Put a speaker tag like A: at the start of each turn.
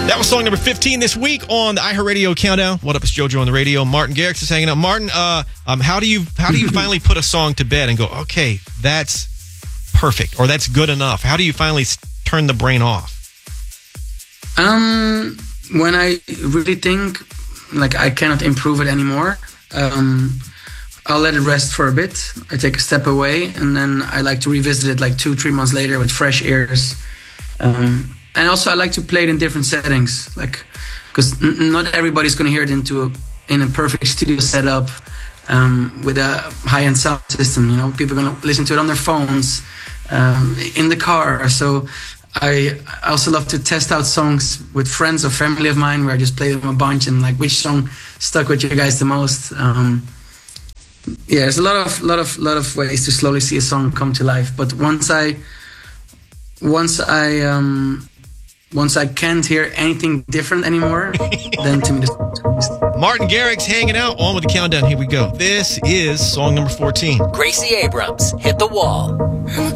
A: That was song number 15 this week on the iHeartRadio Countdown. What up, it's JoJo on the radio. Martin Garrix is hanging out. Martin, how do you finally put a song to bed and go, okay, that's perfect, or that's good enough? How do you finally turn the brain off?
B: When I really think like I cannot improve it anymore, I'll let it rest for a bit. I take a step away, and then I like to revisit it like 2-3 months later with fresh ears. And also I like to play it in different settings, like, because not everybody's going to hear it in a perfect studio setup with a high-end sound system. You know, people are going to listen to it on their phones, in the car. So I also love to test out songs with friends or family of mine, where I just play them a bunch and like, which song stuck with you guys the most. Yeah, there's a lot of ways to slowly see a song come to life. But once I can't hear anything different anymore, then to me this.
A: Martin Garrix hanging out on with the countdown. Here we go. This is song number 14.
C: Gracie Abrams, Hit the Wall.